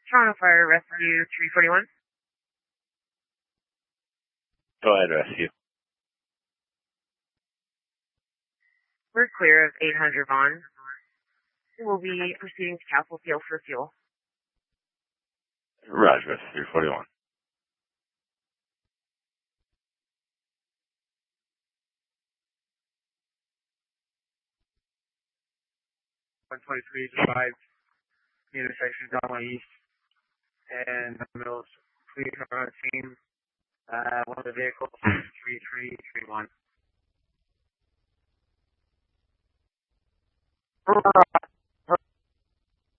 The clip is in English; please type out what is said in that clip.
Toronto Fire Rescue 341. Go ahead, rescue. We're clear of 800 Vaughan. We'll be proceeding to Castle Field for fuel. Roger, 341. 123 to 5, the intersection Donway East, and the Mills police are on scene. One of the vehicles, 3331.